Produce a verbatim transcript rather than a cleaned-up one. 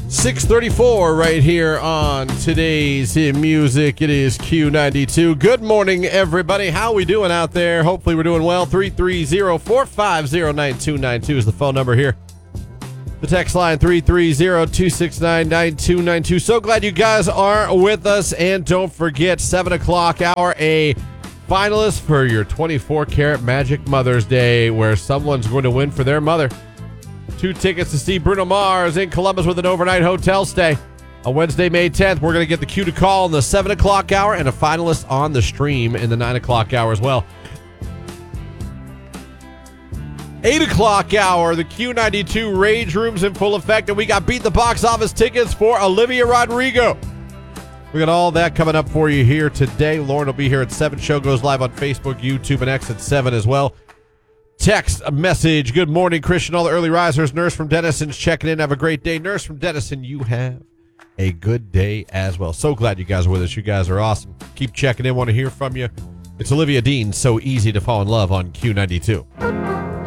six thirty-four right here on today's Hit Music. It is Q ninety-two. Good morning, everybody. How we doing out there? Hopefully we're doing well. three three zero, four five zero, nine two nine two is the phone number here. The text line three three zero, two six nine, nine two nine two. So glad you guys are with us. And don't forget, seven o'clock hour, a finalist for your twenty-four karat Magic Mother's Day, where someone's going to win for their mother. Two tickets to see Bruno Mars in Columbus with an overnight hotel stay. On Wednesday, May tenth, we're going to get the cue to call in the seven o'clock hour and a finalist on the stream in the nine o'clock hour as well. eight o'clock hour, the Q ninety-two Rage Room's in full effect, and we got Beat the Box Office tickets for Olivia Rodrigo. We got all that coming up for you here today. Lauren will be here at seven. Show goes live on Facebook, YouTube, and X at seven as well. Text a message. Good morning, Christian. All the early risers. Nurse from Denison's checking in. Have a great day. Nurse from Denison, you have a good day as well. So glad you guys are with us. You guys are awesome. Keep checking in. Want to hear from you. It's Olivia Dean. So easy to fall in love on Q ninety-two.